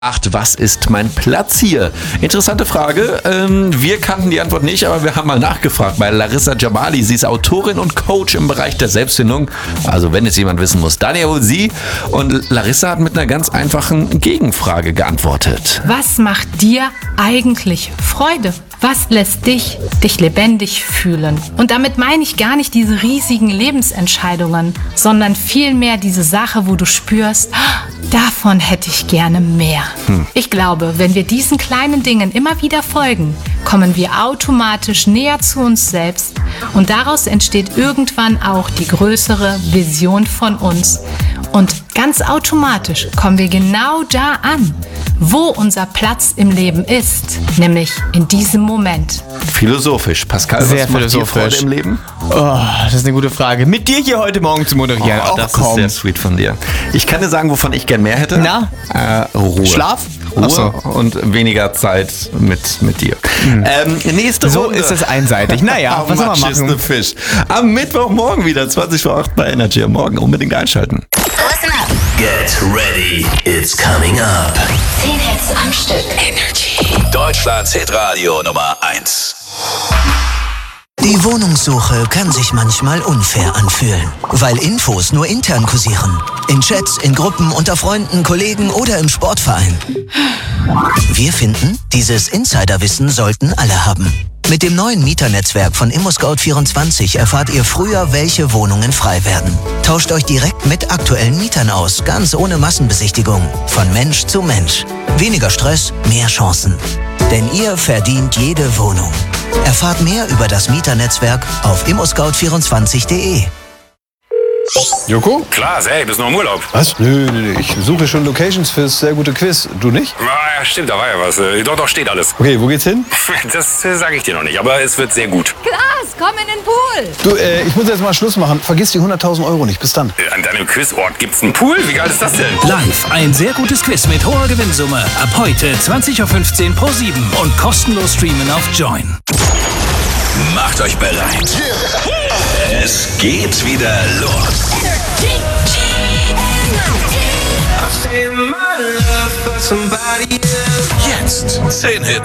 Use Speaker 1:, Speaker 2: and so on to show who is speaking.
Speaker 1: Was ist mein Platz hier? Interessante Frage. Wir kannten die Antwort nicht, aber wir haben mal nachgefragt bei Larissa Jamali. Sie ist Autorin und Coach im Bereich der Selbstfindung. Also wenn es jemand wissen muss, dann ja wohl sie. Und Larissa hat mit einer ganz einfachen Gegenfrage geantwortet.
Speaker 2: Was macht dir eigentlich Freude? Was lässt dich lebendig fühlen? Und damit meine ich gar nicht diese riesigen Lebensentscheidungen, sondern vielmehr diese Sache, wo du spürst, davon hätte ich gerne mehr. Ich glaube, wenn wir diesen kleinen Dingen immer wieder folgen, kommen wir automatisch näher zu uns selbst und daraus entsteht irgendwann auch die größere Vision von uns. Und ganz automatisch kommen wir genau da an, wo unser Platz im Leben ist, nämlich in diesem Moment.
Speaker 1: Philosophisch. Pascal,
Speaker 3: Sehr
Speaker 1: was macht dir
Speaker 3: philosophisch.
Speaker 1: Freude im Leben?
Speaker 3: Oh, das ist eine gute Frage. Mit dir hier heute Morgen zu moderieren.
Speaker 1: Oh, das ist sehr sweet von dir. Ich kann dir sagen, wovon ich gern mehr hätte.
Speaker 3: Na?
Speaker 1: Ruhe.
Speaker 3: Schlaf?
Speaker 1: Ruhe
Speaker 3: Ach so.
Speaker 1: und weniger Zeit mit dir. Nächste
Speaker 3: So
Speaker 1: Runde.
Speaker 3: ist das einseitig. Naja, was soll man
Speaker 1: Much is the
Speaker 3: machen?
Speaker 1: fish. Am Mittwochmorgen wieder, 20 vor 8 bei Energy. Am Morgen unbedingt einschalten.
Speaker 4: Listen up.
Speaker 5: Get ready, it's coming up.
Speaker 4: 10 Hits am Stück. Energy.
Speaker 5: Deutschlands Hitradio Nummer 1.
Speaker 6: Die Wohnungssuche kann sich manchmal unfair anfühlen, weil Infos nur intern kursieren. In Chats, in Gruppen, unter Freunden, Kollegen oder im Sportverein. Wir finden, dieses Insiderwissen sollten alle haben. Mit dem neuen Mieternetzwerk von ImmoScout24 erfahrt ihr früher, welche Wohnungen frei werden. Tauscht euch direkt mit aktuellen Mietern aus, ganz ohne Massenbesichtigung. Von Mensch zu Mensch. Weniger Stress, mehr Chancen. Denn ihr verdient jede Wohnung. Erfahrt mehr über das Mieternetzwerk auf immoscout24.de.
Speaker 7: Joko?
Speaker 8: Klar, hey, bist noch im Urlaub.
Speaker 7: Was? Nö. Ich suche schon Locations fürs sehr gute Quiz. Du nicht?
Speaker 8: Ja, stimmt, da war ja was. Doch, steht alles.
Speaker 7: Okay, wo geht's hin?
Speaker 8: Das sage ich dir noch nicht, aber es wird sehr gut.
Speaker 9: Klaas, komm in den Pool.
Speaker 7: Du, ich muss jetzt mal Schluss machen. Vergiss die 100.000 Euro nicht. Bis dann.
Speaker 8: An deinem Quizort gibt's einen Pool? Wie geil ist das denn?
Speaker 5: Live ein sehr gutes Quiz mit hoher Gewinnsumme. Ab heute 20.15 Uhr pro7 und kostenlos streamen auf Join. Macht euch bereit. Es geht wieder los. Jetzt 10 Hits